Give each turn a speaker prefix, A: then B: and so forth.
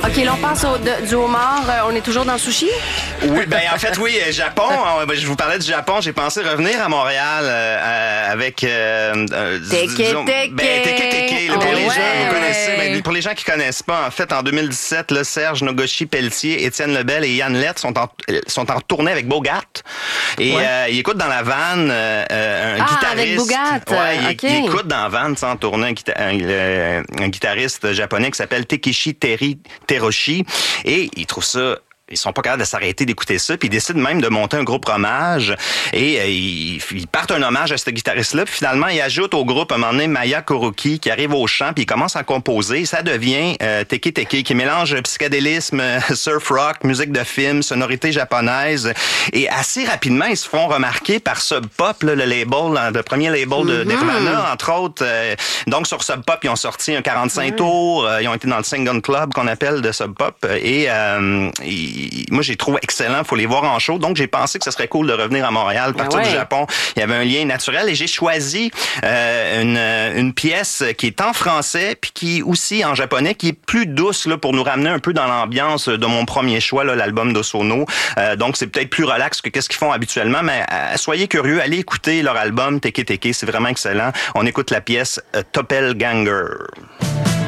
A: OK, là, on passe du homard. On est toujours dans le sushi?
B: Oui, ben en fait, oui, Japon. Je vous parlais du Japon. J'ai pensé revenir à Montréal avec...
A: Teke Teke.
B: Teke Teke. Pour les gens, vous connaissez.
A: Ouais.
B: Pour les gens qui connaissent pas, en fait, en 2017, là, Serge Nogoshi-Pelletier, Étienne Lebel et Yann Lett sont en tournée avec Bogart. Et ils écoutent dans la vanne un guitariste.
A: Avec Bogart.
B: Ouais,
A: OK.
B: il écoute dans la vanne, en tournée un guitariste japonais qui s'appelle Takeshi Teroshi. Et il trouve ça... Ils sont pas capables de s'arrêter d'écouter ça, puis ils décident même de monter un groupe hommage, et ils partent un hommage à ce guitariste-là, puis finalement, ils ajoutent au groupe, à un moment donné, Maya Kuruki, qui arrive au chant, puis ils commencent à composer, et ça devient Teke Teke, qui mélange psychédélisme, surf rock, musique de film, sonorité japonaise, et assez rapidement, ils se font remarquer par Sub Pop, là, le premier label de Nirvana, entre autres. Donc, sur Sub Pop, ils ont sorti un 45 tours, ils ont été dans le Single Club, qu'on appelle, de Sub Pop, et moi, j'ai trouvé excellent. Faut les voir en show. Donc, j'ai pensé que ce serait cool de revenir à Montréal, partir du Japon. Il y avait un lien naturel et j'ai choisi une pièce qui est en français puis qui aussi en japonais, qui est plus douce là pour nous ramener un peu dans l'ambiance de mon premier choix, là, l'album d'Osono. Donc, c'est peut-être plus relax que qu'est-ce qu'ils font habituellement, mais soyez curieux, allez écouter leur album Teke Teke. C'est vraiment excellent. On écoute la pièce Doppelganger.